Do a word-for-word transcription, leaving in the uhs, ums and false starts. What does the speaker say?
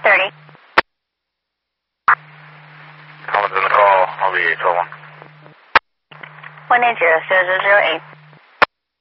thirty. Collins in the call. I'll be twelve one. one eight zero zero zero eight.